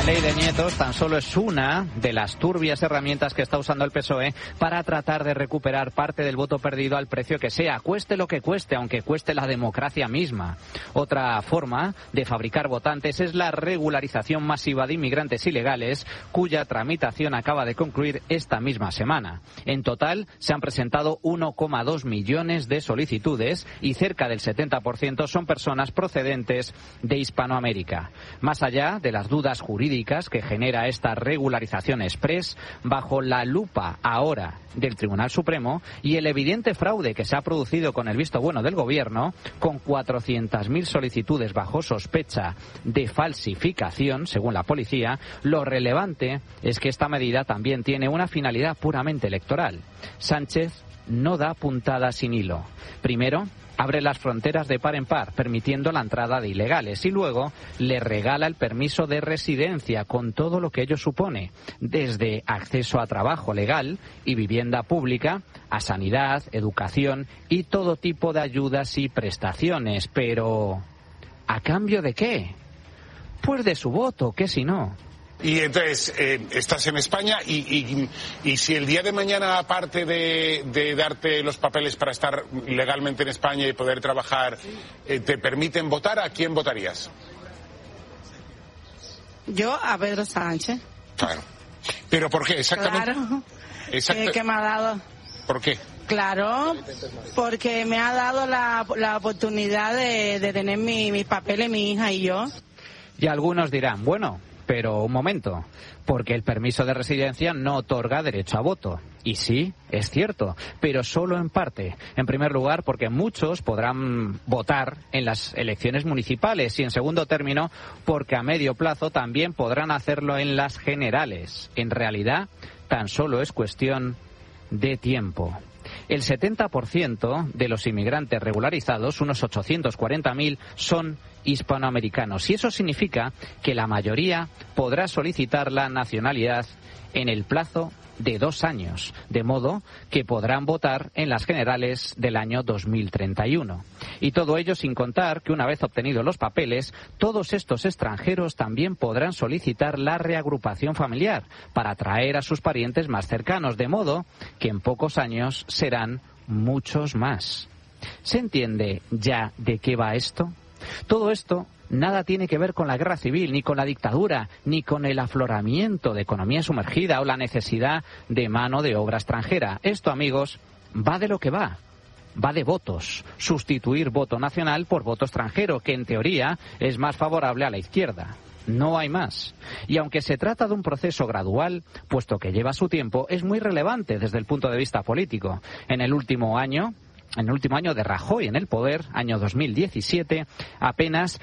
La ley de nietos tan solo es una de las turbias herramientas que está usando el PSOE para tratar de recuperar parte del voto perdido al precio que sea, cueste lo que cueste, aunque cueste la democracia misma. Otra forma de fabricar votantes es la regularización masiva de inmigrantes ilegales, cuya tramitación acaba de concluir esta misma semana. En total se han presentado 1,2 millones de solicitudes y cerca del 70% son personas procedentes de Hispanoamérica. Más allá de las dudas jurídicas que genera esta regularización express, bajo la lupa ahora del Tribunal Supremo y el evidente fraude que se ha producido con el visto bueno del Gobierno, con 400.000 solicitudes bajo sospecha de falsificación, según la policía, lo relevante es que esta medida también tiene una finalidad puramente electoral. Sánchez no da puntada sin hilo. Primero, abre las fronteras de par en par, permitiendo la entrada de ilegales, y luego le regala el permiso de residencia con todo lo que ello supone, desde acceso a trabajo legal y vivienda pública, a sanidad, educación y todo tipo de ayudas y prestaciones. Pero, ¿a cambio de qué? Pues de su voto, ¿qué si no? Y entonces, estás en España y si el día de mañana, aparte de darte los papeles para estar legalmente en España y poder trabajar, te permiten votar, ¿a quién votarías? Yo a Pedro Sánchez. Claro. ¿Pero por qué exactamente? Claro. ¿Qué me ha dado? ¿Por qué? Claro, porque me ha dado la oportunidad de tener mis papeles, mi hija y yo. Y algunos dirán, bueno, pero un momento, porque el permiso de residencia no otorga derecho a voto. Y sí, es cierto, pero solo en parte. En primer lugar, porque muchos podrán votar en las elecciones municipales y, en segundo término, porque a medio plazo también podrán hacerlo en las generales. En realidad, tan solo es cuestión de tiempo. El 70% de los inmigrantes regularizados, unos 840.000, son hispanoamericanos. Y eso significa que la mayoría podrá solicitar la nacionalidad en el plazo de 2 años, de modo que podrán votar en las generales del año 2031. Y todo ello sin contar que, una vez obtenidos los papeles, todos estos extranjeros también podrán solicitar la reagrupación familiar para traer a sus parientes más cercanos, de modo que en pocos años serán muchos más. ¿Se entiende ya de qué va esto? Todo esto nada tiene que ver con la guerra civil, ni con la dictadura, ni con el afloramiento de economía sumergida o la necesidad de mano de obra extranjera. Esto, amigos, va de lo que va. Va de votos. Sustituir voto nacional por voto extranjero, que en teoría es más favorable a la izquierda. No hay más. Y aunque se trata de un proceso gradual, puesto que lleva su tiempo, es muy relevante desde el punto de vista político. En el último año de Rajoy en el poder, año 2017, apenas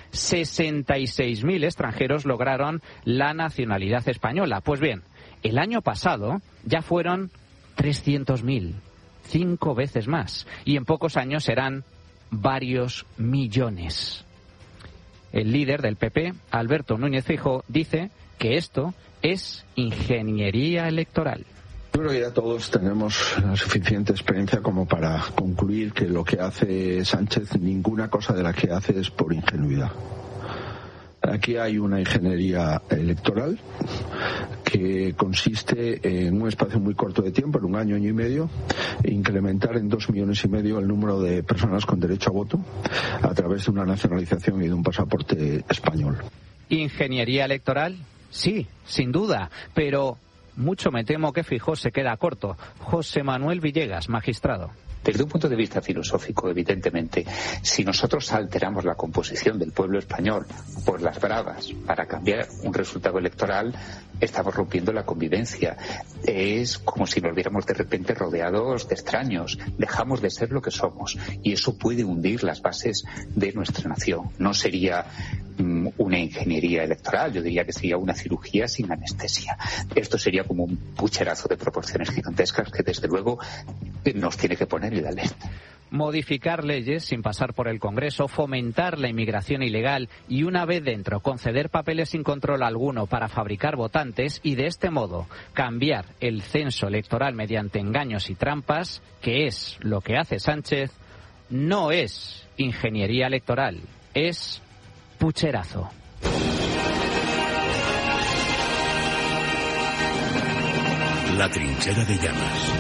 66.000 extranjeros lograron la nacionalidad española. Pues bien, el año pasado ya fueron 300.000, 5 veces más, y en pocos años serán varios millones. El líder del PP, Alberto Núñez Feijóo, dice que esto es ingeniería electoral. Yo creo que ya todos tenemos la suficiente experiencia como para concluir que lo que hace Sánchez, ninguna cosa de la que hace es por ingenuidad. Aquí hay una ingeniería electoral que consiste en un espacio muy corto de tiempo, en 1 año, año y medio, incrementar en 2,5 millones el número de personas con derecho a voto a través de una nacionalización y de un pasaporte español. ¿Ingeniería electoral? Sí, sin duda, pero mucho me temo que Feijóo se queda corto. José Manuel Villegas, magistrado. Desde un punto de vista filosófico, evidentemente, si nosotros alteramos la composición del pueblo español por las bravas para cambiar un resultado electoral, estamos rompiendo la convivencia. Es como si nos viéramos de repente rodeados de extraños. Dejamos de ser lo que somos y eso puede hundir las bases de nuestra nación. No sería una ingeniería electoral, yo diría que sería una cirugía sin anestesia. Esto sería como un pucherazo de proporciones gigantescas que desde luego nos tiene que poner el alerta. Modificar leyes sin pasar por el Congreso, fomentar la inmigración ilegal y, una vez dentro, conceder papeles sin control alguno para fabricar votantes y, de este modo, cambiar el censo electoral mediante engaños y trampas, que es lo que hace Sánchez, no es ingeniería electoral, es pucherazo. La trinchera de llamas.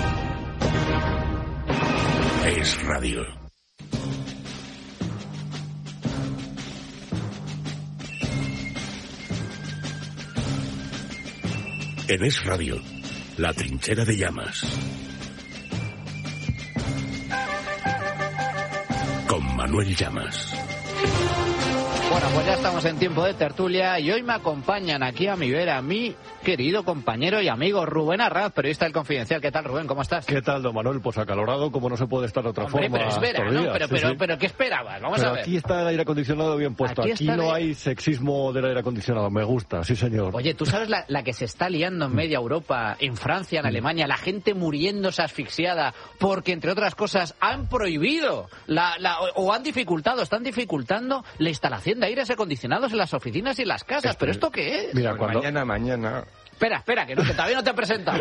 Es Radio. En Es Radio, La trinchera de llamas. Con Manuel Llamas. Bueno, pues ya estamos en tiempo de tertulia y hoy me acompañan aquí a mi vera mi querido compañero y amigo Rubén Arraz, periodista del Confidencial. ¿Qué tal, Rubén? ¿Cómo estás? ¿Qué tal, don Manuel? Pues acalorado, como no se puede estar de otra forma. Pero es verano, pero ¿qué esperabas? Vamos a ver. Aquí está el aire acondicionado bien puesto. Aquí no hay sexismo del aire acondicionado. Me gusta, sí, señor. Oye, ¿tú sabes la que se está liando en media Europa, en Francia, en Alemania? La gente muriéndose asfixiada porque, entre otras cosas, han prohibido o han dificultado, están dificultando la instalación de aires acondicionados en las oficinas y en las casas. ¿Pero esto qué es? Mira, pues mañana... Espera, que todavía no te he presentado.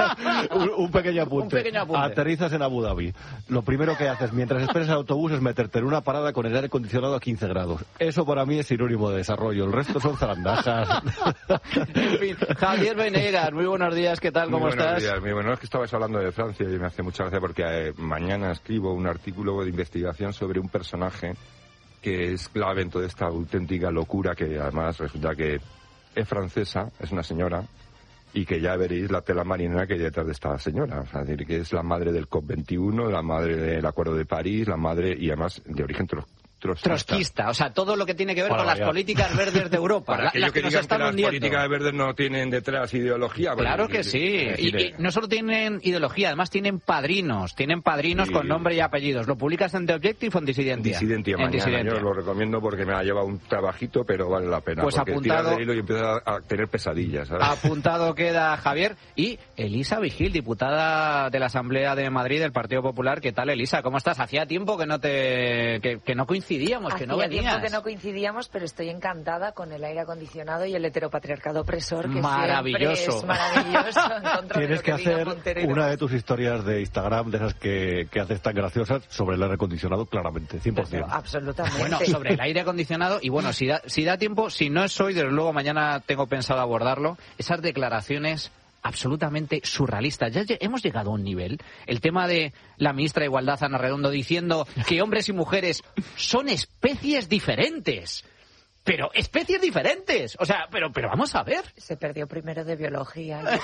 un pequeño apunte. Aterrizas en Abu Dhabi. Lo primero que haces mientras esperas el autobús es meterte en una parada con el aire acondicionado a 15 grados. Eso para mí es sinónimo de desarrollo. El resto son zarandajas. En fin, Javier Venegas, muy buenos días. ¿Qué tal? ¿Cómo estás? Buenos días. Muy bueno, es que estabais hablando de Francia y me hace mucha gracia porque mañana escribo un artículo de investigación sobre un personaje que es clave en toda esta auténtica locura, que además resulta que es francesa, es una señora, y que ya veréis la tela marinera que hay detrás de esta señora. O sea, es decir, que es la madre del COP21, la madre del Acuerdo de París, la madre, y además de origen trotskista. O sea, todo lo que tiene que ver con las políticas verdes de Europa. Para las que nos están hundiendo. Las políticas verdes no tienen detrás ideología. Claro que sí. Y no solo tienen ideología, además tienen padrinos con nombre y apellidos. ¿Lo publicas en The Objective o en Disidentia? Disidentia. Yo lo recomiendo porque me ha llevado un trabajito, pero vale la pena. Pues porque apuntado, tiras del hilo y empiezas a tener pesadillas, ¿sabes? Apuntado queda Javier. Y Elisa Vigil, diputada de la Asamblea de Madrid del Partido Popular. ¿Qué tal, Elisa? ¿Cómo estás? Hacía tiempo que no coincidíamos, que no venías. Hacía tiempo que no coincidíamos, pero estoy encantada con el aire acondicionado y el heteropatriarcado opresor, que maravilloso. Siempre es maravilloso. Tienes que hacer una de tus historias de Instagram, de esas que haces tan graciosas, sobre el aire acondicionado, claramente, 100%. Pero, absolutamente. Bueno, sobre el aire acondicionado, y bueno, si da tiempo, si no es hoy, desde luego mañana tengo pensado abordarlo, esas declaraciones absolutamente surrealista. Ya hemos llegado a un nivel. El tema de la ministra de Igualdad, Ana Redondo, diciendo que hombres y mujeres son especies diferentes. Pero especies diferentes. O sea, pero vamos a ver. Se perdió primero de biología, yo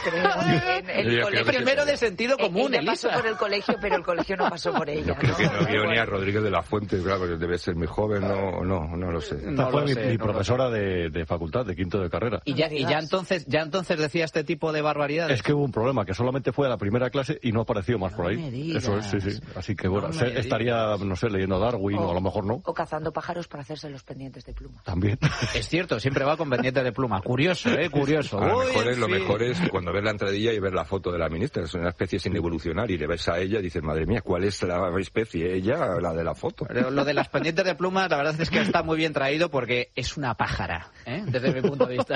creo. Primero de sentido común, Elisa. Pasó por el colegio, pero el colegio no pasó por ella. Yo creo que no vio ni a Rodríguez de la Fuente, claro, porque debe ser muy joven, no lo sé. Mi profesora de facultad, de quinto de carrera. Y ya entonces decía este tipo de barbaridades. Es que hubo un problema, que solamente fue a la primera clase y no apareció más por ahí. Eso es, sí. Así que bueno, estaría, no sé, leyendo Darwin o a lo mejor no. O cazando pájaros para hacerse los pendientes de pluma. También. Es cierto, siempre va con pendiente de pluma. Curioso, curioso. Lo mejor es cuando ves la entradilla y ves la foto de la ministra. Es una especie sin evolucionar y le ves a ella y dices, madre mía, ¿cuál es la especie? Ella, la de la foto. Pero lo de las pendientes de pluma, la verdad es que está muy bien traído porque es una pájara, desde mi punto de vista.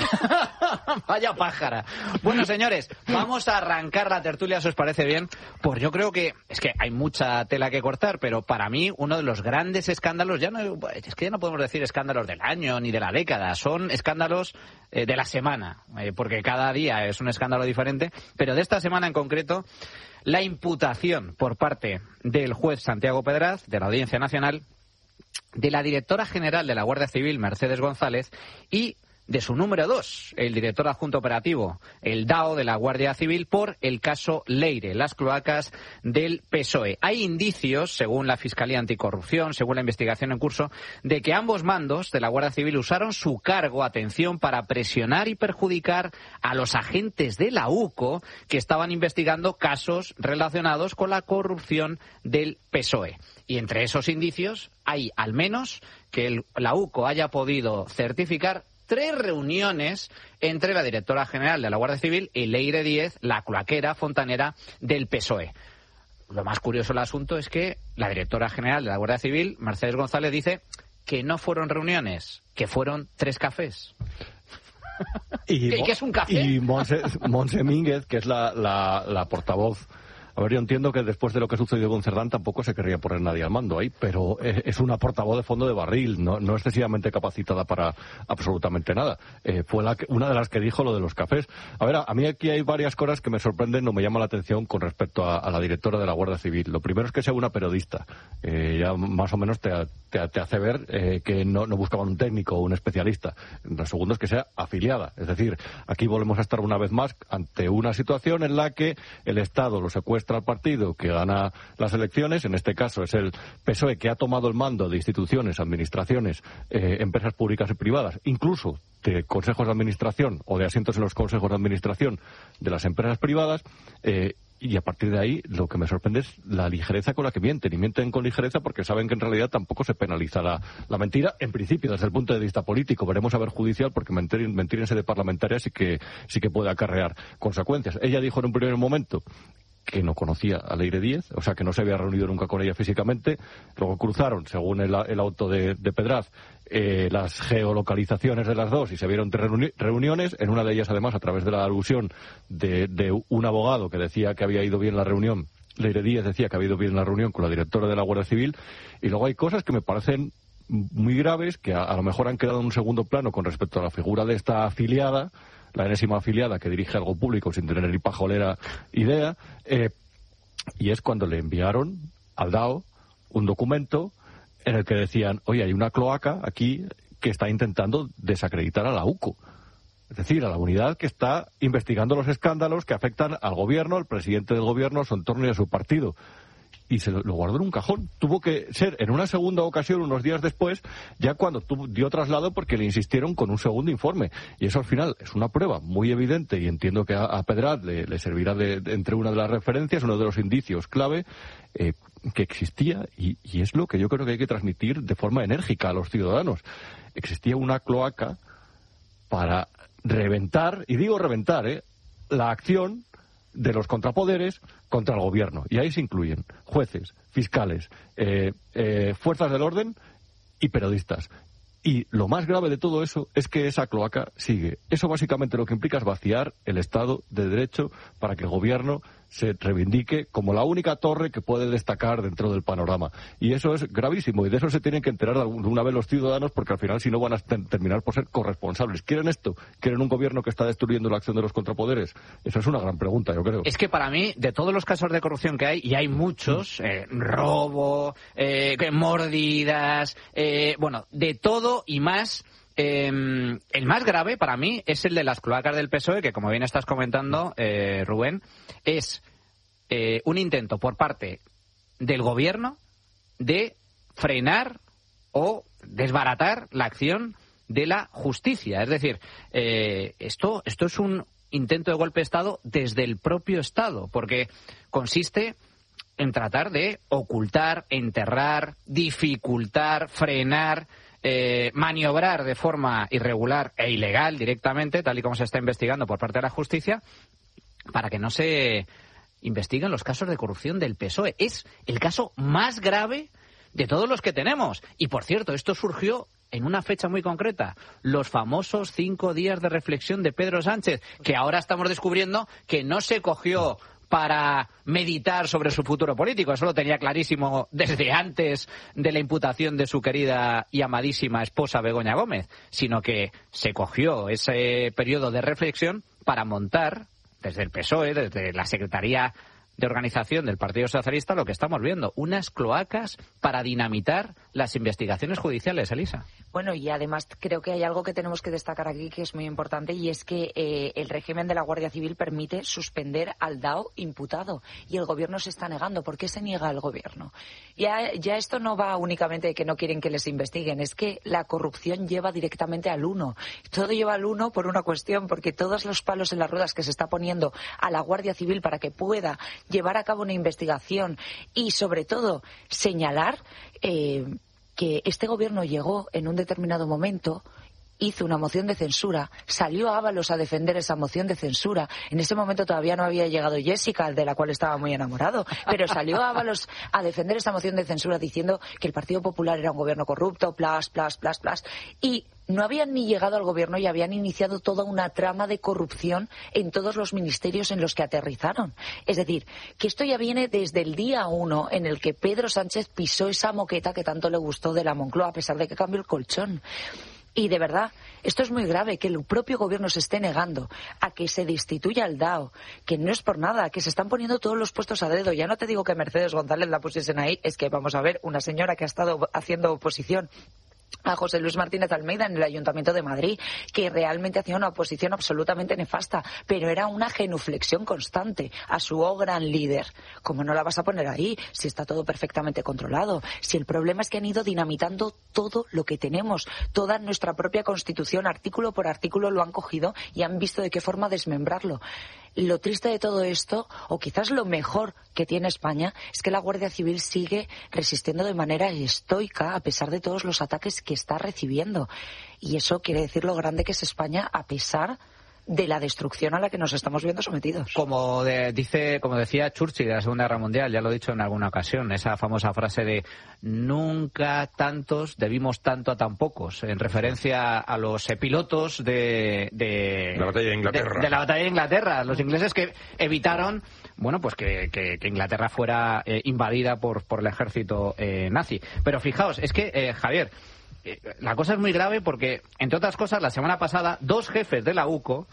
Vaya pájara. Bueno, señores, vamos a arrancar la tertulia, si os parece bien. Pues yo creo que hay mucha tela que cortar, pero para mí uno de los grandes escándalos, ya no podemos decir escándalos del año ni de la década, son escándalos de la semana, porque cada día es un escándalo diferente, pero de esta semana en concreto, la imputación por parte del juez Santiago Pedraz, de la Audiencia Nacional, de la directora general de la Guardia Civil, Mercedes González, y de su número 2, el director adjunto operativo, el DAO de la Guardia Civil, por el caso Leire, las cloacas del PSOE. Hay indicios, según la Fiscalía Anticorrupción, según la investigación en curso, de que ambos mandos de la Guardia Civil usaron su cargo, atención, para presionar y perjudicar a los agentes de la UCO que estaban investigando casos relacionados con la corrupción del PSOE. Y entre esos indicios hay, al menos, que la UCO haya podido certificar 3 reuniones entre la directora general de la Guardia Civil y Leire Díez, la cloaquera fontanera del PSOE. Lo más curioso del asunto es que la directora general de la Guardia Civil, Mercedes González, dice que no fueron reuniones, que fueron 3 cafés. ¿Qué es un café? Y Montse Mínguez, que es la portavoz A ver, yo entiendo que después de lo que sucedió con Cerdán tampoco se querría poner nadie al mando ahí, pero es una portavoz de fondo de barril, no excesivamente capacitada para absolutamente nada. Fue una de las que dijo lo de los cafés. A ver, a mí aquí hay varias cosas que me sorprenden, no me llaman la atención con respecto a la directora de la Guardia Civil. Lo primero es que sea una periodista. Ya más o menos te hace ver que no buscaban un técnico o un especialista. Lo segundo es que sea afiliada. Es decir, aquí volvemos a estar una vez más ante una situación en la que el Estado lo secuestra al partido que gana las elecciones. En este caso es el PSOE, que ha tomado el mando de instituciones, administraciones, empresas públicas y privadas, incluso de consejos de administración o de asientos en los consejos de administración de las empresas privadas. Y a partir de ahí, lo que me sorprende es la ligereza con la que mienten. Y mienten con ligereza porque saben que en realidad tampoco se penaliza la mentira, en principio, desde el punto de vista político. Veremos a ver judicial, porque mentir en sede parlamentaria sí que puede acarrear consecuencias. Ella dijo en un primer momento que no conocía a Leire Díez, o sea, que no se había reunido nunca con ella físicamente. Luego cruzaron, según el auto de Pedraz, las geolocalizaciones de las dos y se vieron 3 reuniones, en una de ellas, además, a través de la alusión de un abogado que decía que había ido bien la reunión. Leire Díez decía que había ido bien la reunión con la directora de la Guardia Civil, y luego hay cosas que me parecen muy graves, que a lo mejor han quedado en un segundo plano con respecto a la figura de esta afiliada, la enésima afiliada que dirige algo público sin tener ni pajolera idea, y es cuando le enviaron al DAO un documento en el que decían, oye, hay una cloaca aquí que está intentando desacreditar a la UCO. Es decir, a la unidad que está investigando los escándalos que afectan al gobierno, al presidente del gobierno, a su entorno y a su partido. Y se lo guardó en un cajón. Tuvo que ser en una segunda ocasión, unos días después, ya cuando dio traslado, porque le insistieron con un segundo informe. Y eso al final es una prueba muy evidente, y entiendo que a Pedraz le servirá entre una de las referencias, uno de los indicios clave, que existía, y es lo que yo creo que hay que transmitir de forma enérgica a los ciudadanos. Existía una cloaca para reventar, y digo reventar, la acción de los contrapoderes contra el gobierno. Y ahí se incluyen jueces, fiscales, fuerzas del orden y periodistas. Y lo más grave de todo eso es que esa cloaca sigue. Eso básicamente lo que implica es vaciar el Estado de Derecho para que el gobierno se reivindique como la única torre que puede destacar dentro del panorama. Y eso es gravísimo, y de eso se tienen que enterar de una vez los ciudadanos, porque al final si no van a terminar por ser corresponsables. ¿Quieren esto? ¿Quieren un gobierno que está destruyendo la acción de los contrapoderes? Esa es una gran pregunta, yo creo. Es que para mí, de todos los casos de corrupción que hay, y hay muchos, robo, mordidas, bueno, de todo y más. El más grave para mí es el de las cloacas del PSOE, que como bien estás comentando, Rubén, es un intento por parte del gobierno de frenar o desbaratar la acción de la justicia. Es decir, esto es un intento de golpe de Estado desde el propio Estado, porque consiste en tratar de ocultar, enterrar, dificultar, frenar, maniobrar de forma irregular e ilegal directamente, tal y como se está investigando por parte de la justicia, para que no se investiguen los casos de corrupción del PSOE. Es el caso más grave de todos los que tenemos. Y, por cierto, esto surgió en una fecha muy concreta, los famosos 5 días de reflexión de Pedro Sánchez, que ahora estamos descubriendo que no se cogió para meditar sobre su futuro político. Eso lo tenía clarísimo desde antes de la imputación de su querida y amadísima esposa Begoña Gómez, sino que se cogió ese periodo de reflexión para montar, desde el PSOE, desde la Secretaría de Organización del Partido Socialista, lo que estamos viendo, unas cloacas para dinamitar las investigaciones judiciales, Elisa. Bueno, y además creo que hay algo que tenemos que destacar aquí que es muy importante, y es que el régimen de la Guardia Civil permite suspender al DAO imputado, y el gobierno se está negando. ¿Por qué se niega el gobierno? Ya esto no va únicamente de que no quieren que les investiguen, es que la corrupción lleva directamente al uno. Todo lleva al uno por una cuestión, porque todos los palos en las ruedas que se está poniendo a la Guardia Civil para que pueda llevar a cabo una investigación y, sobre todo, señalar que este gobierno llegó en un determinado momento hizo una moción de censura, salió Ábalos a defender esa moción de censura. En ese momento todavía no había llegado Jessica, de la cual estaba muy enamorado, pero salió Ábalos a defender esa moción de censura diciendo que el Partido Popular era un gobierno corrupto, y no habían ni llegado al gobierno y habían iniciado toda una trama de corrupción en todos los ministerios en los que aterrizaron. Es decir, que esto ya viene desde el día 1 en el que Pedro Sánchez pisó esa moqueta que tanto le gustó de la Moncloa, a pesar de que cambió el colchón. Y de verdad, esto es muy grave, que el propio gobierno se esté negando a que se destituya al DAO, que no es por nada, que se están poniendo todos los puestos a dedo. Ya no te digo que Mercedes González la pusiesen ahí, es que vamos a ver, una señora que ha estado haciendo oposición a José Luis Martínez Almeida en el Ayuntamiento de Madrid, que realmente hacía una oposición absolutamente nefasta, pero era una genuflexión constante a su gran líder. ¿Cómo no la vas a poner ahí si está todo perfectamente controlado? Si el problema es que han ido dinamitando todo lo que tenemos, toda nuestra propia Constitución, artículo por artículo lo han cogido y han visto de qué forma desmembrarlo. Lo triste de todo esto, o quizás lo mejor que tiene España, es que la Guardia Civil sigue resistiendo de manera estoica a pesar de todos los ataques que está recibiendo. Y eso quiere decir lo grande que es España a pesar de la destrucción a la que nos estamos viendo sometidos. Como decía Churchill de la Segunda Guerra Mundial, ya lo he dicho en alguna ocasión, esa famosa frase de nunca tantos debimos tanto a tan pocos, en referencia a los pilotos de la batalla de Inglaterra. De la batalla de Inglaterra, los ingleses que evitaron, bueno, pues que Inglaterra fuera invadida por el ejército nazi. Pero fijaos, es que, Javier, la cosa es muy grave porque, entre otras cosas, la semana pasada 2 jefes de la UCO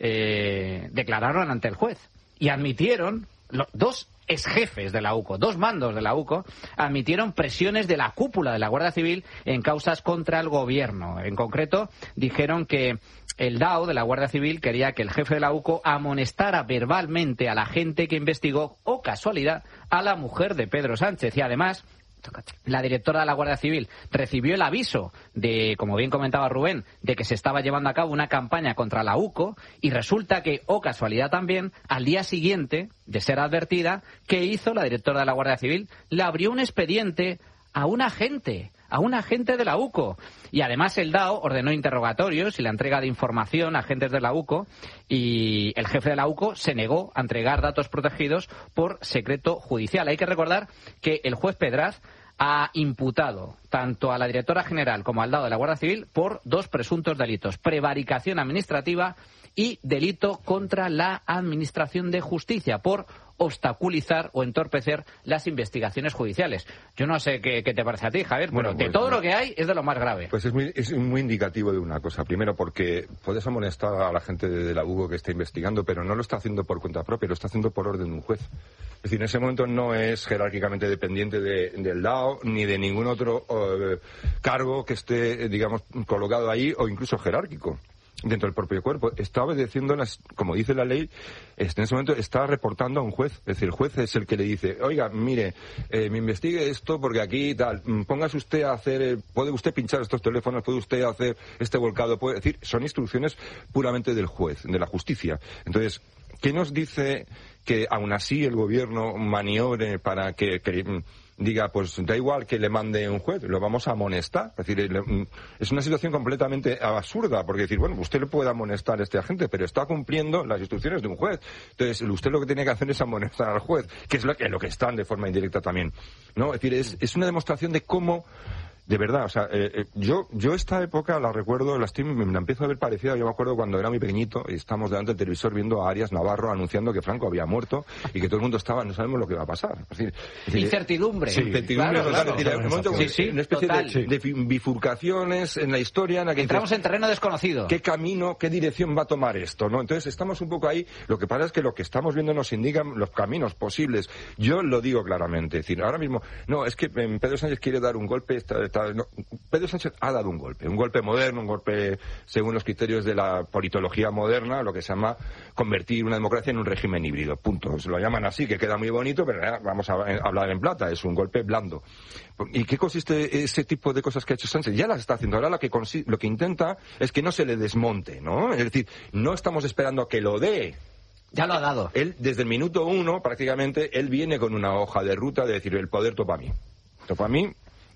declararon ante el juez y admitieron, 2 exjefes de la UCO, 2 mandos de la UCO, admitieron presiones de la cúpula de la Guardia Civil en causas contra el gobierno. En concreto, dijeron que el DAO de la Guardia Civil quería que el jefe de la UCO amonestara verbalmente a la gente que investigó, o casualidad, a la mujer de Pedro Sánchez. Y además, la directora de la Guardia Civil recibió el aviso de, como bien comentaba Rubén, de que se estaba llevando a cabo una campaña contra la UCO, y resulta que, o casualidad también, al día siguiente de ser advertida, ¿qué hizo la directora de la Guardia Civil? Le abrió un expediente a un agente de la UCO. Y además el DAO ordenó interrogatorios y la entrega de información a agentes de la UCO, y el jefe de la UCO se negó a entregar datos protegidos por secreto judicial. Hay que recordar que el juez Pedraz ha imputado tanto a la directora general como al DAO de la Guardia Civil por 2 presuntos delitos: prevaricación administrativa y delito contra la Administración de Justicia, por obstaculizar o entorpecer las investigaciones judiciales. Yo no sé qué te parece a ti, Javier, pero de todo lo que hay es de lo más grave. Pues es muy indicativo de una cosa. Primero, porque puedes amonestar a la gente de la UCO que está investigando, pero no lo está haciendo por cuenta propia, lo está haciendo por orden de un juez. Es decir, en ese momento no es jerárquicamente dependiente del DAO ni de ningún otro cargo que esté, digamos, colocado ahí, o incluso jerárquico dentro del propio cuerpo. Está obedeciendo, como dice la ley, en ese momento está reportando a un juez. Es decir, el juez es el que le dice, oiga, mire, me investigue esto porque aquí tal, póngase usted a hacer, puede usted pinchar estos teléfonos, puede usted hacer este volcado, puede decir, son instrucciones puramente del juez, de la justicia. Entonces, ¿qué nos dice que aún así el gobierno maniobre para que diga, pues da igual que le mande un juez, lo vamos a amonestar? Es decir, es una situación completamente absurda, porque decir, bueno, usted le puede amonestar a este agente, pero está cumpliendo las instrucciones de un juez. Entonces, usted lo que tiene que hacer es amonestar al juez, que es lo que están de forma indirecta también, ¿no? Es decir, es una demostración de cómo, de verdad, o sea, yo esta época la recuerdo, me la empiezo a ver parecida. Yo me acuerdo cuando era muy pequeñito y estábamos delante del televisor viendo a Arias Navarro anunciando que Franco había muerto y que todo el mundo estaba, no sabemos lo que va a pasar. Es decir, incertidumbre. Sí, incertidumbre total. Claro. Una especie de bifurcaciones en la historia en la que entramos en terreno desconocido. ¿Qué camino, qué dirección va a tomar esto, no? Entonces estamos un poco ahí. Lo que pasa es que lo que estamos viendo nos indican los caminos posibles. Yo lo digo claramente. Es decir, ahora mismo, no, es que Pedro Sánchez quiere dar un golpe. No, Pedro Sánchez ha dado un golpe moderno, un golpe según los criterios de la politología moderna, lo que se llama convertir una democracia en un régimen híbrido, punto. Se lo llaman así, que queda muy bonito, pero vamos a hablar en plata, es un golpe blando. ¿Y qué consiste ese tipo de cosas que ha hecho Sánchez? Ya las está haciendo. Ahora lo que intenta es que no se le desmonte, ¿no? Es decir, no estamos esperando a que lo dé. Ya lo ha dado. Él, desde el minuto 1, prácticamente, él viene con una hoja de ruta de decir, el poder topa a mí. Topa a mí.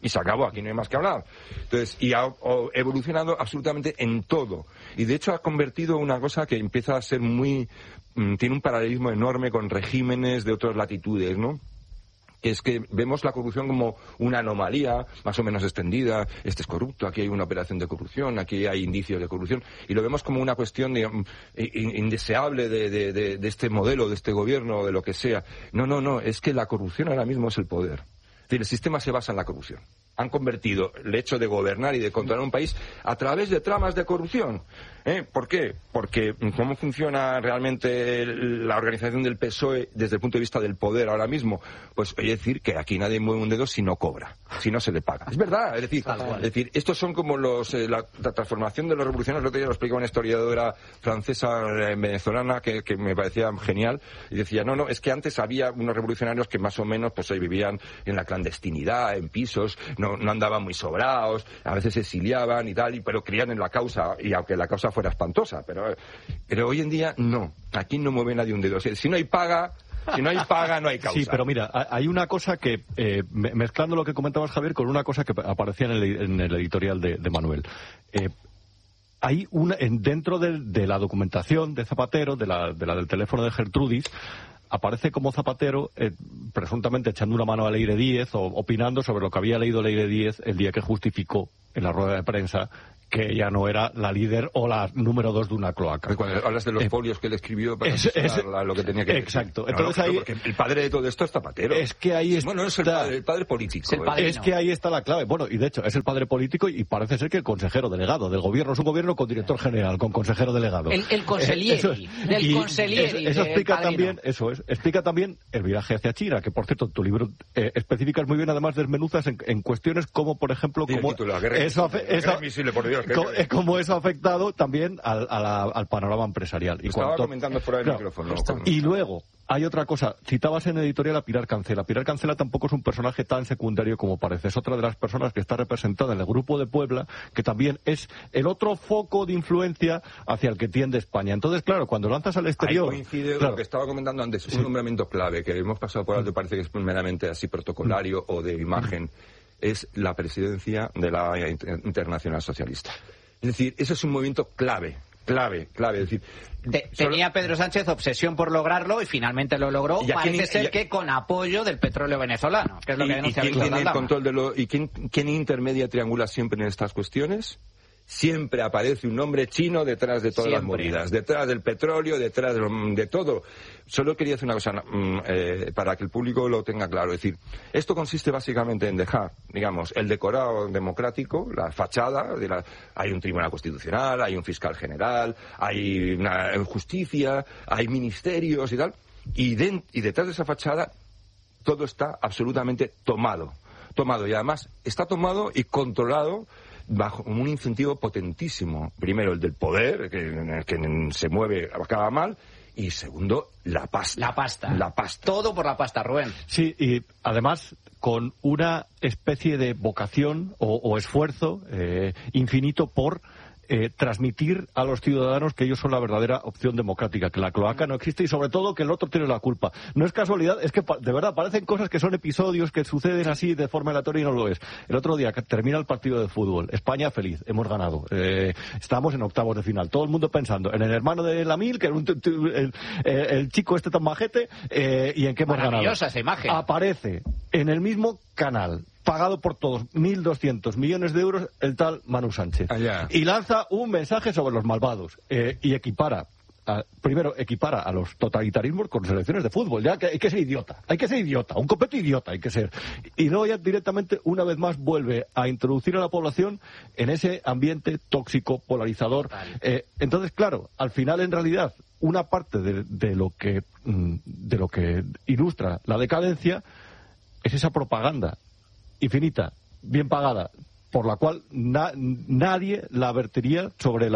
Y se acabó, aquí no hay más que hablar. Entonces, y ha evolucionado absolutamente en todo. Y de hecho ha convertido una cosa que empieza a ser tiene un paralelismo enorme con regímenes de otras latitudes, ¿no? Es que vemos la corrupción como una anomalía más o menos extendida. Este es corrupto, aquí hay una operación de corrupción, aquí hay indicios de corrupción. Y lo vemos como una cuestión indeseable de este modelo, de este gobierno, de lo que sea. No, es que la corrupción ahora mismo es el poder. Es decir, el sistema se basa en la corrupción. Han convertido el hecho de gobernar y de controlar un país a través de tramas de corrupción. ¿Por qué? Porque cómo funciona realmente la organización del PSOE desde el punto de vista del poder ahora mismo, pues oye, decir que aquí nadie mueve un dedo si no cobra, si no se le paga. Es verdad, es decir, estos son como la transformación de los revolucionarios. El otro día lo explicaba una historiadora francesa venezolana que me parecía genial y decía, no, es que antes había unos revolucionarios que más o menos pues vivían en la clandestinidad, en pisos, no andaban muy sobrados, a veces se exiliaban y tal, pero creían en la causa, y aunque la causa fuera espantosa, pero hoy en día no, aquí no mueve nadie un dedo. Si no hay paga, no hay causa. Sí, pero mira, hay una cosa que, mezclando lo que comentabas, Javier, con una cosa que aparecía en el editorial de Manuel. Hay dentro de la documentación de Zapatero, de la del teléfono de Gertrudis, aparece como Zapatero presuntamente echando una mano a Leire Díez o opinando sobre lo que había leído Leire Díez el día que justificó en la rueda de prensa que ella no era la líder o la número 2 de una cloaca. Cuando hablas de los folios que él escribió para lo que tenía que decir. Exacto. Entonces ahí, porque el padre de todo esto es Zapatero. Es que ahí está... Bueno, es el padre político. Es que ahí está la clave. Bueno, y de hecho es el padre político y parece ser que el consejero delegado del gobierno es un gobierno con director general, con consejero delegado. El conselieri. Eso explica también, explica también el viraje hacia China, que por cierto tu libro especificas muy bien, además desmenuzas en cuestiones como, por ejemplo, como eso ha afectado también al panorama empresarial. Estaba comentando fuera del micrófono. Y luego, hay otra cosa. Citabas en editorial a Pilar Cancela. Pilar Cancela tampoco es un personaje tan secundario como parece. Es otra de las personas que está representada en el Grupo de Puebla, que también es el otro foco de influencia hacia el que tiende España. Entonces, claro, cuando lanzas al exterior... Ahí coincide lo que estaba comentando antes. Un nombramiento clave, que hemos pasado por alto, parece que es meramente así protocolario o de imagen, es la presidencia de la Internacional Socialista. Es decir, ese es un movimiento clave. Es decir, tenía Pedro Sánchez obsesión por lograrlo y finalmente lo logró. Parece ser que con apoyo del petróleo venezolano, que es lo que denuncia ¿quién tiene el control y quién intermedia, triangula siempre en estas cuestiones? Siempre aparece un nombre chino detrás de todas las movidas, detrás del petróleo, detrás de todo. Solo quería decir una cosa para que el público lo tenga claro. Es decir, esto consiste básicamente en dejar, digamos, el decorado democrático, la fachada, hay un tribunal constitucional, hay un fiscal general, hay una justicia, hay ministerios y tal, y detrás de esa fachada todo está absolutamente tomado, y además está tomado y controlado bajo un incentivo potentísimo. Primero, el del poder, que se mueve, acaba mal. Y segundo, la pasta. La pasta. Todo por la pasta, Rubén. Sí, y además con una especie de vocación o esfuerzo infinito por transmitir a los ciudadanos que ellos son la verdadera opción democrática, que la cloaca no existe y sobre todo que el otro tiene la culpa. No es casualidad, es que de verdad parecen cosas que son episodios que suceden así de forma aleatoria y no lo es. El otro día que termina el partido de fútbol, España feliz, hemos ganado, estamos en octavos de final, todo el mundo pensando en el hermano de Lamil, que era el chico este tan majete, y en qué hemos ganado. Maravillosa esa imagen. Aparece en el mismo canal, pagado por todos, 1.200 millones de euros, el tal Manu Sánchez. Allá. Y lanza un mensaje sobre los malvados. Y equipara a los totalitarismos con selecciones de fútbol. Ya que hay que ser idiota, un completo idiota hay que ser. Y luego ya directamente, una vez más, vuelve a introducir a la población en ese ambiente tóxico, polarizador. Entonces, claro, al final, en realidad, una parte de lo que ilustra la decadencia es esa propaganda infinita, bien pagada, por la cual nadie la vertiría sobre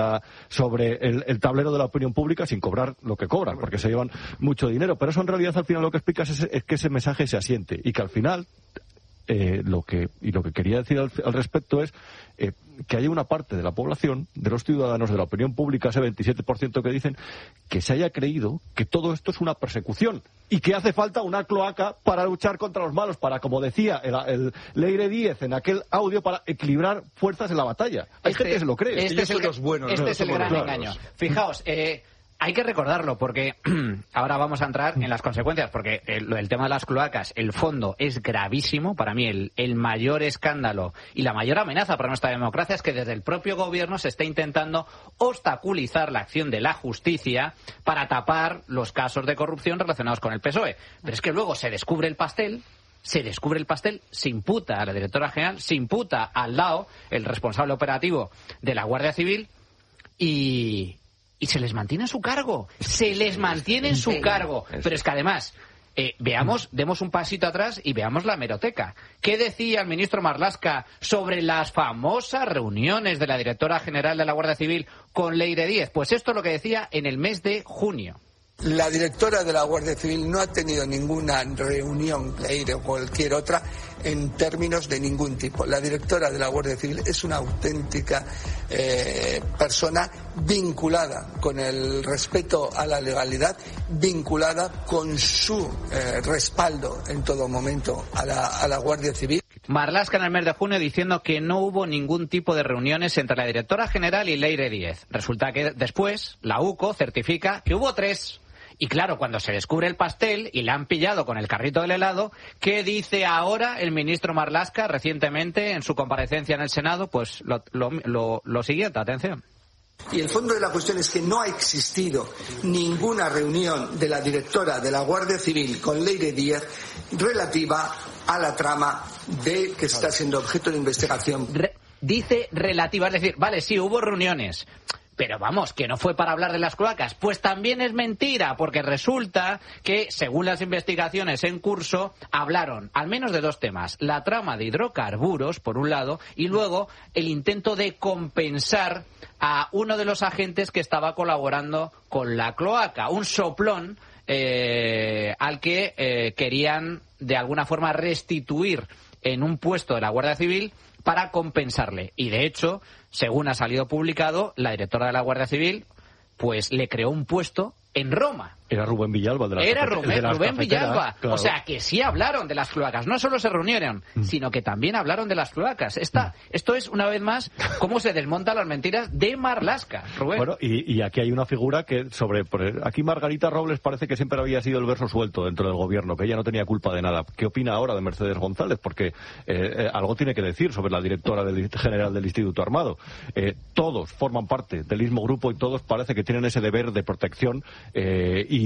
el tablero de la opinión pública sin cobrar lo que cobran, porque se llevan mucho dinero. Pero eso en realidad al final lo que explicas es que ese mensaje se asiente y que al final lo que quería decir al respecto es que hay una parte de la población, de los ciudadanos, de la opinión pública, ese 27% que dicen que se haya creído que todo esto es una persecución y que hace falta una cloaca para luchar contra los malos, para, como decía el Leire Díez en aquel audio, para equilibrar fuerzas en la batalla. Hay gente que se lo cree. Este es el gran engaño. Fijaos, hay que recordarlo porque ahora vamos a entrar en las consecuencias, porque el tema de las cloacas, el fondo es gravísimo. Para mí el mayor escándalo y la mayor amenaza para nuestra democracia es que desde el propio gobierno se está intentando obstaculizar la acción de la justicia para tapar los casos de corrupción relacionados con el PSOE. Pero es que luego se descubre el pastel, se imputa a la directora general, se imputa al DAO, el responsable operativo de la Guardia Civil, y se les mantiene en su cargo. Pero es que además, demos un pasito atrás y veamos la hemeroteca. ¿Qué decía el ministro Marlaska sobre las famosas reuniones de la directora general de la Guardia Civil con Leire Díez? Pues esto es lo que decía en el mes de junio. La directora de la Guardia Civil no ha tenido ninguna reunión, Leire o cualquier otra, en términos de ningún tipo. La directora de la Guardia Civil es una auténtica persona vinculada con el respeto a la legalidad, vinculada con su respaldo en todo momento a la Guardia Civil. Marlaska en el mes de junio diciendo que no hubo ningún tipo de reuniones entre la directora general y Leire Díez. Resulta que después la UCO certifica que hubo 3. Y claro, cuando se descubre el pastel y le han pillado con el carrito del helado, ¿qué dice ahora el ministro Marlaska recientemente en su comparecencia en el Senado? Pues lo siguiente, atención. Y el fondo de la cuestión es que no ha existido ninguna reunión de la directora de la Guardia Civil con Leire Díez relativa a la trama que está siendo objeto de investigación. Dice relativa, es decir, vale, sí, hubo reuniones. Pero vamos, que no fue para hablar de las cloacas. Pues también es mentira, porque resulta que, según las investigaciones en curso, hablaron al menos de 2 temas. La trama de hidrocarburos, por un lado, y luego el intento de compensar a uno de los agentes que estaba colaborando con la cloaca. Un soplón al que querían, de alguna forma, restituir en un puesto de la Guardia Civil para compensarle. Y de hecho, según ha salido publicado, la directora de la Guardia Civil pues le creó un puesto en Roma. Era Rubén Villalba. Rubén Villalba. Claro. O sea, que sí hablaron de las cloacas. No solo se reunieron, sino que también hablaron de las cloacas. Esto es, una vez más, cómo se desmontan las mentiras de Marlaska, Rubén. Bueno, y aquí hay una figura que aquí Margarita Robles parece que siempre había sido el verso suelto dentro del gobierno, que ella no tenía culpa de nada. ¿Qué opina ahora de Mercedes González? Porque algo tiene que decir sobre la directora general del Instituto Armado. Todos forman parte del mismo grupo y todos parece que tienen ese deber de protección y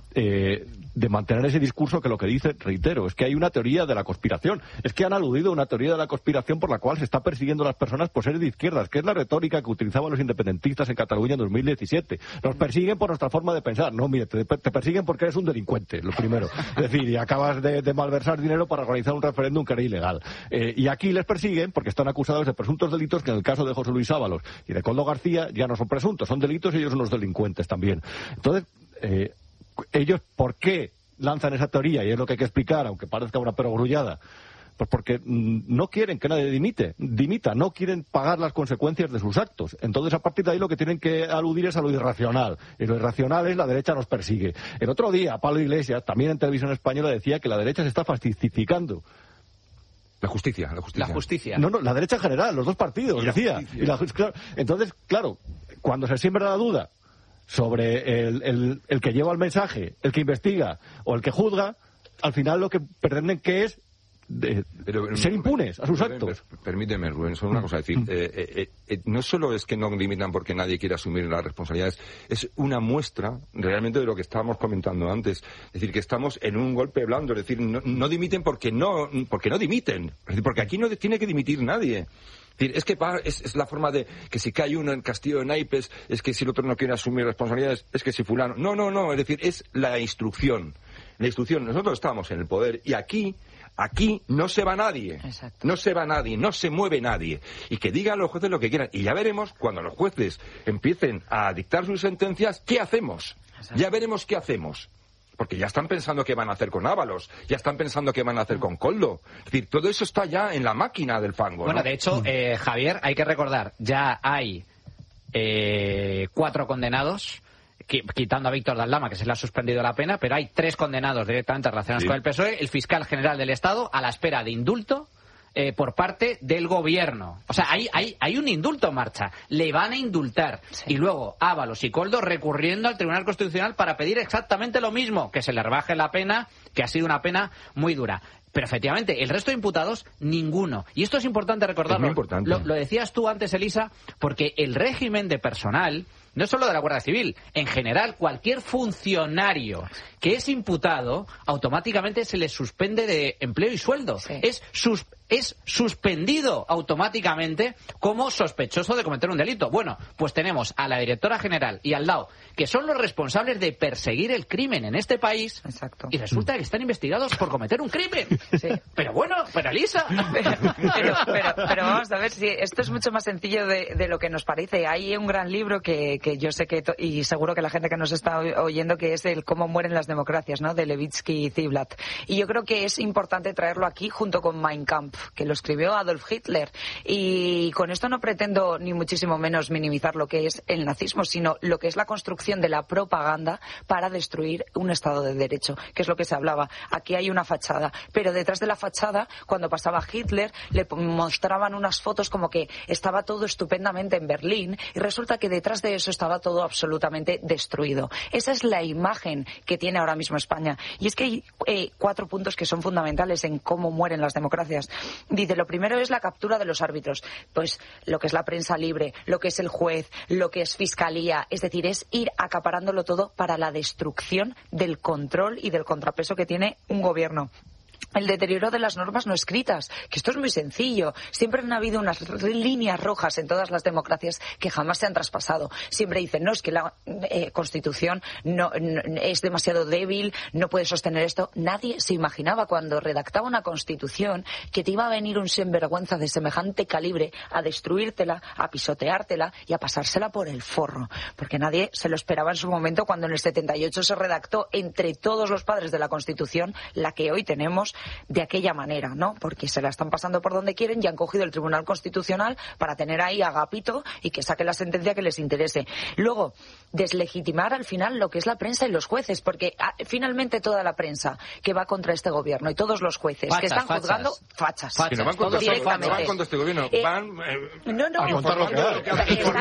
de mantener ese discurso que lo que dice, reitero, es que hay una teoría de la conspiración. Es que han aludido a una teoría de la conspiración por la cual se está persiguiendo a las personas por ser de izquierdas, que es la retórica que utilizaban los independentistas en Cataluña en 2017. Nos persiguen por nuestra forma de pensar. No, mire, te persiguen porque eres un delincuente, lo primero. Es decir, y acabas de malversar dinero para organizar un referéndum que era ilegal. Y aquí les persiguen porque están acusados de presuntos delitos que en el caso de José Luis Ábalos y de Koldo García ya no son presuntos, son delitos y ellos son unos delincuentes también. Entonces, ellos, ¿por qué lanzan esa teoría? Y es lo que hay que explicar, aunque parezca una perogrullada. Pues porque no quieren que nadie dimita, no quieren pagar las consecuencias de sus actos. Entonces, a partir de ahí, lo que tienen que aludir es a lo irracional. Y lo irracional es la derecha nos persigue. El otro día, Pablo Iglesias, también en Televisión Española, decía que la derecha se está fascistificando. La justicia. No, la derecha en general, los dos partidos, decía. Entonces, claro, cuando se siembra la duda sobre el que lleva el mensaje, el que investiga o el que juzga, al final lo que pretenden que es ser impunes a sus actos. Permíteme, Rubén, solo una cosa decir. No solo es que no limitan porque nadie quiere asumir las responsabilidades, es una muestra realmente de lo que estábamos comentando antes. Es decir, que estamos en un golpe blando, es decir, no dimiten porque no dimiten. Es decir, porque aquí no tiene que dimitir nadie. Es que es la forma de que si cae uno en el castillo de naipes, es que si el otro no quiere asumir responsabilidades, es que si fulano... No, es decir, es la instrucción. Nosotros estamos en el poder y aquí no se va nadie. Exacto. No se va nadie, no se mueve nadie. Y que digan los jueces lo que quieran. Y ya veremos, cuando los jueces empiecen a dictar sus sentencias, ¿qué hacemos? Exacto. Ya veremos qué hacemos. porque ya están pensando qué van a hacer con Ábalos, ya están pensando qué van a hacer con Koldo. Es decir, todo eso está ya en la máquina del fango. Bueno, ¿no? de hecho, Javier, hay que recordar, ya hay 4 condenados, quitando a Víctor Daldama, que se le ha suspendido la pena, pero hay 3 condenados directamente relacionados con el PSOE, el fiscal general del Estado a la espera de indulto por parte del gobierno. O sea, hay un indulto en marcha. Le van a indultar. Sí. Y luego Ábalos y Koldo recurriendo al Tribunal Constitucional para pedir exactamente lo mismo, que se le rebaje la pena, que ha sido una pena muy dura. Pero efectivamente, el resto de imputados, ninguno. Y esto es importante recordarlo. Es muy importante. Lo decías tú antes, Elisa, porque el régimen de personal, no solo de la Guardia Civil, en general, cualquier funcionario que es imputado, automáticamente se le suspende de empleo y sueldo. Sí. Es suspendido automáticamente como sospechoso de cometer un delito. Bueno, pues tenemos a la directora general y al DAO, que son los responsables de perseguir el crimen en este país. Exacto. Y resulta que están investigados por cometer un crimen. Sí. Pero bueno, pero Elisa. Pero vamos a ver si esto es mucho más sencillo de lo que nos parece. Hay un gran libro que yo sé que, y seguro que la gente que nos está oyendo, que es el Cómo mueren las democracias, ¿no? De Levitsky y Ziblatt. Y yo creo que es importante traerlo aquí junto con Mein Kampf, que lo escribió Adolf Hitler. Y con esto no pretendo ni muchísimo menos minimizar lo que es el nazismo, sino lo que es la construcción de la propaganda para destruir un Estado de Derecho, que es lo que se hablaba. Aquí hay una fachada, pero detrás de la fachada, cuando pasaba Hitler, le mostraban unas fotos como que estaba todo estupendamente en Berlín, y resulta que detrás de eso estaba todo absolutamente destruido. Esa es la imagen que tiene ahora mismo España. Y es que hay 4 puntos que son fundamentales en cómo mueren las democracias. Dice, lo primero es la captura de los árbitros. Pues lo que es la prensa libre, lo que es el juez, lo que es fiscalía. Es decir, es ir acaparándolo todo para la destrucción del control y del contrapeso que tiene un gobierno. El deterioro de las normas no escritas, que esto es muy sencillo. Siempre han habido unas líneas rojas en todas las democracias que jamás se han traspasado. Siempre dicen, no, es que la Constitución no es demasiado débil, no puede sostener esto. Nadie se imaginaba cuando redactaba una Constitución que te iba a venir un sinvergüenza de semejante calibre a destruírtela, a pisoteártela y a pasársela por el forro. Porque nadie se lo esperaba en su momento cuando en el 78 se redactó entre todos los padres de la Constitución la que hoy tenemos, de aquella manera, ¿no? Porque se la están pasando por donde quieren y han cogido el Tribunal Constitucional para tener ahí a Agapito y que saque la sentencia que les interese. Luego, deslegitimar al final lo que es la prensa y los jueces, porque finalmente toda la prensa que va contra este gobierno y todos los jueces que están juzgando, fachas. Que no van contra este gobierno, van a contar lo que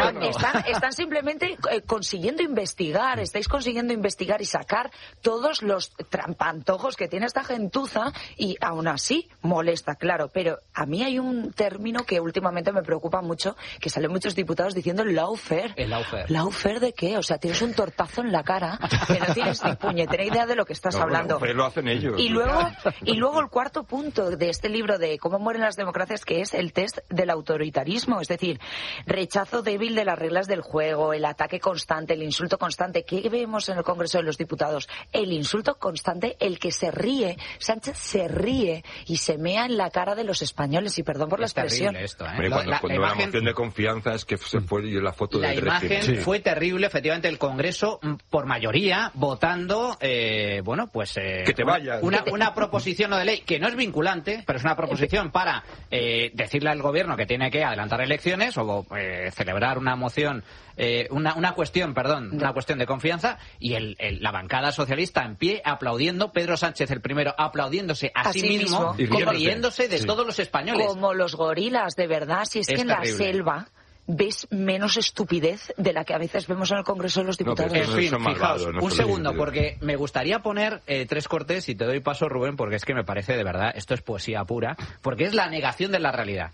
están simplemente consiguiendo investigar, estáis consiguiendo investigar y sacar todos los trampantojos que tiene esta gentuza. Y aún así molesta, claro, pero a mí hay un término que últimamente me preocupa mucho, que salen muchos diputados diciendo el lawfare. ¿El lawfare? ¿Lawfare de qué? O sea, tienes un tortazo en la cara que no tienes ni puñetera idea de lo que estás hablando. Pues lo hacen ellos. Y luego el cuarto punto de este libro de Cómo mueren las democracias, que es el test del autoritarismo, es decir, rechazo débil de las reglas del juego, el ataque constante, el insulto constante. ¿Qué vemos en el Congreso de los Diputados? El insulto constante, el que se ríe. Sánchez se ríe y se mea en la cara de los españoles, y perdón por la expresión. Esto, cuando la moción de confianza es que se fue la foto del régimen. La imagen fue terrible, efectivamente, el Congreso por mayoría votando, que te vayas. Una proposición de ley que no es vinculante, pero es una proposición para decirle al gobierno que tiene que adelantar elecciones o celebrar una moción, una cuestión de confianza, y la bancada socialista en pie aplaudiendo, Pedro Sánchez el primero aplaudiéndose a sí mismo y riéndose de todos los españoles. Como los gorilas, de verdad, si es que en terrible. La selva ves menos estupidez de la que a veces vemos en el Congreso de los Diputados. En fin, fijaos, un segundo, porque me gustaría poner 3 cortes, y te doy paso, Rubén, porque es que me parece, de verdad, esto es poesía pura, porque es la negación de la realidad.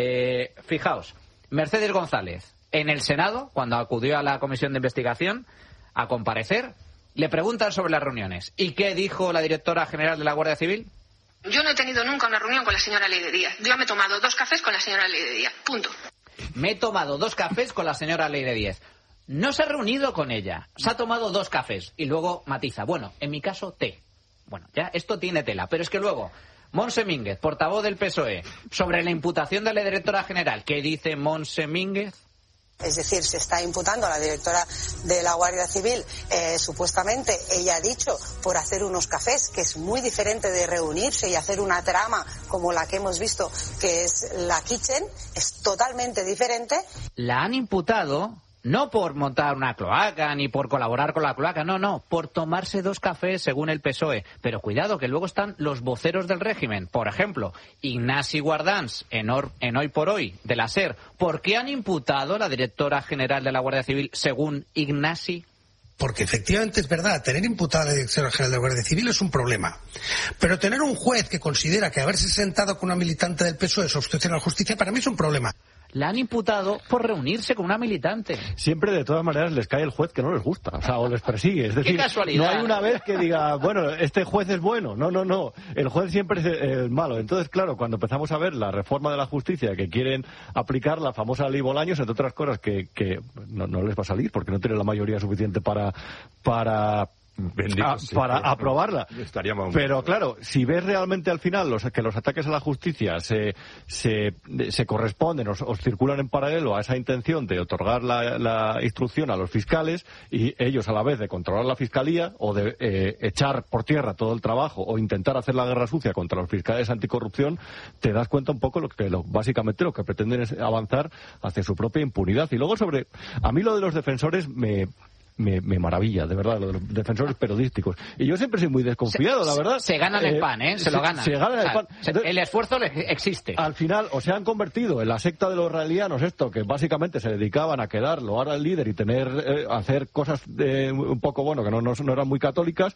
Fijaos, Mercedes González, en el Senado, cuando acudió a la comisión de investigación a comparecer, le preguntan sobre las reuniones. ¿Y qué dijo la directora general de la Guardia Civil? Yo no he tenido nunca una reunión con la señora Leire Díaz. Yo me he tomado 2 cafés con la señora Leire Díaz. Punto. Me he tomado 2 cafés con la señora Leire Díaz. No se ha reunido con ella. Se ha tomado 2 cafés. Y luego matiza. Bueno, en mi caso, té. Bueno, ya esto tiene tela. Pero es que luego, Montse Mínguez, portavoz del PSOE, sobre la imputación de la directora general. ¿Qué dice Montse Mínguez? Es decir, se está imputando a la directora de la Guardia Civil, supuestamente, ella ha dicho, por hacer unos cafés, que es muy diferente de reunirse y hacer una trama como la que hemos visto, que es la Kitchen, es totalmente diferente. La han imputado no por montar una cloaca ni por colaborar con la cloaca, no, por tomarse 2 cafés según el PSOE. Pero cuidado, que luego están los voceros del régimen. Por ejemplo, Ignasi Guardans, en Hoy por Hoy, de la SER. ¿Por qué han imputado a la directora general de la Guardia Civil según Ignasi? Porque efectivamente es verdad, tener imputada a la directora general de la Guardia Civil es un problema. Pero tener un juez que considera que haberse sentado con una militante del PSOE es obstrucción a la justicia, para mí es un problema. La han imputado por reunirse con una militante. Siempre, de todas maneras, les cae el juez que no les gusta, o les persigue. Es decir, no hay una vez que diga, bueno, este juez es bueno. No. El juez siempre es el malo. Entonces, claro, cuando empezamos a ver la reforma de la justicia que quieren aplicar, la famosa ley Bolaños, entre otras cosas que no les va a salir porque no tienen la mayoría suficiente para aprobarla. Pero claro, si ves realmente al final que los ataques a la justicia se corresponden o circulan en paralelo a esa intención de otorgar la instrucción a los fiscales y ellos a la vez de controlar la fiscalía o de echar por tierra todo el trabajo o intentar hacer la guerra sucia contra los fiscales anticorrupción, te das cuenta un poco básicamente lo que pretenden es avanzar hacia su propia impunidad. Y luego a mí lo de los defensores me maravilla, de verdad, lo de los defensores periodísticos. Y yo siempre soy muy desconfiado, la verdad. Se ganan el pan, se lo ganan. Se ganan el pan. Entonces, el esfuerzo existe. Al final, o se han convertido en la secta de los israelianos, que básicamente se dedicaban a quedar, loar al líder y hacer cosas un poco, que no eran muy católicas,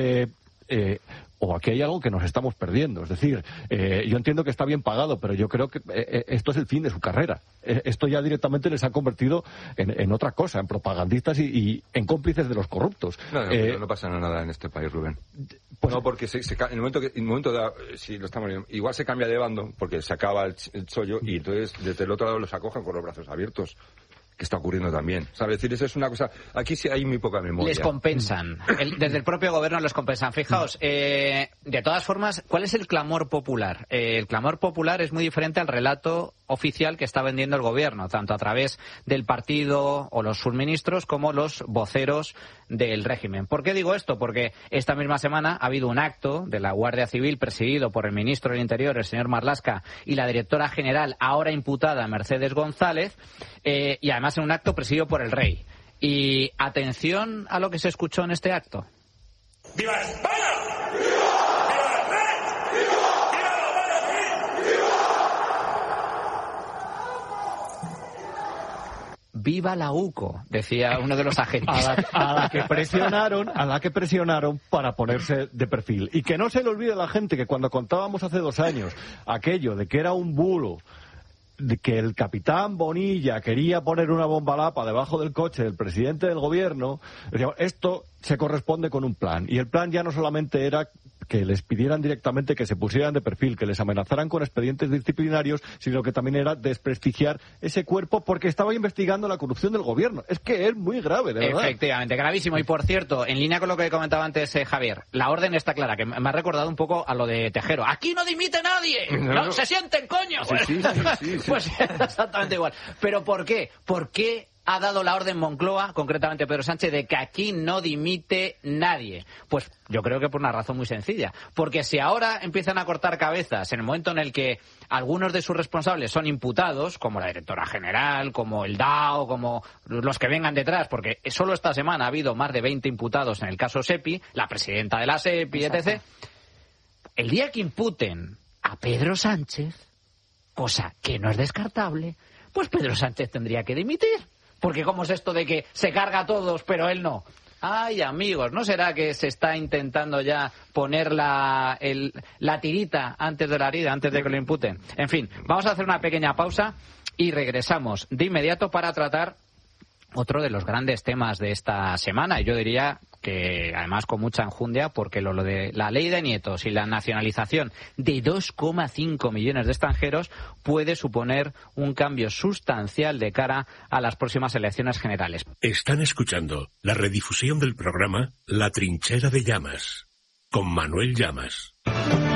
o aquí hay algo que nos estamos perdiendo. Es decir, yo entiendo que está bien pagado, pero yo creo que esto es el fin de su carrera. Esto ya directamente les ha convertido en otra cosa, en propagandistas y en cómplices de los corruptos. No pasa nada en este país, Rubén. Pues, no, porque en el momento dado, si lo estamos viendo, igual se cambia de bando, porque se acaba el chollo y entonces desde el otro lado los acogen con los brazos abiertos. Que está ocurriendo también. ¿Sabes? Es decir, eso es una cosa... Aquí sí hay muy poca memoria. Les compensan. Desde el propio gobierno les compensan. Fijaos, de todas formas, ¿cuál es el clamor popular? El clamor popular es muy diferente al relato oficial que está vendiendo el gobierno, tanto a través del partido o los subministros como los voceros del régimen. ¿Por qué digo esto? Porque esta misma semana ha habido un acto de la Guardia Civil presidido por el ministro del Interior, el señor Marlaska, y la directora general, ahora imputada, Mercedes González, y además en un acto presidido por el rey. Y atención a lo que se escuchó en este acto. ¡Viva España! ¡Viva la UCO! Decía uno de los agentes. A la que presionaron para ponerse de perfil. Y que no se le olvide a la gente que cuando contábamos hace 2 años aquello de que era un bulo, de que el capitán Bonilla quería poner una bomba lapa debajo del coche del presidente del gobierno, decíamos, esto se corresponde con un plan. Y el plan ya no solamente era que les pidieran directamente que se pusieran de perfil, que les amenazaran con expedientes disciplinarios, sino que también era desprestigiar ese cuerpo porque estaba investigando la corrupción del gobierno. Es que es muy grave, de verdad. Efectivamente, gravísimo. Y por cierto, en línea con lo que comentaba antes Javier, la orden está clara, que me ha recordado un poco a lo de Tejero. ¡Aquí no dimite nadie! ¡No se sienten, coño! Sí. Pues exactamente igual. ¿Pero por qué? ¿Por qué ha dado la orden Moncloa, concretamente Pedro Sánchez, de que aquí no dimite nadie? Pues yo creo que por una razón muy sencilla. Porque si ahora empiezan a cortar cabezas en el momento en el que algunos de sus responsables son imputados, como la directora general, como el DAO, como los que vengan detrás, porque solo esta semana ha habido más de 20 imputados en el caso SEPI, la presidenta de la SEPI, etc. El día que imputen a Pedro Sánchez, cosa que no es descartable, pues Pedro Sánchez tendría que dimitir. Porque ¿cómo es esto de que se carga a todos, pero él no? Ay, amigos, ¿no será que se está intentando ya poner la tirita antes de la herida, antes de que lo imputen? En fin, vamos a hacer una pequeña pausa y regresamos de inmediato para tratar otro de los grandes temas de esta semana. Y yo diría que además con mucha enjundia, porque lo de la ley de nietos y la nacionalización de 2,5 millones de extranjeros puede suponer un cambio sustancial de cara a las próximas elecciones generales. Están escuchando la redifusión del programa La Trinchera de Llamas, con Manuel Llamas.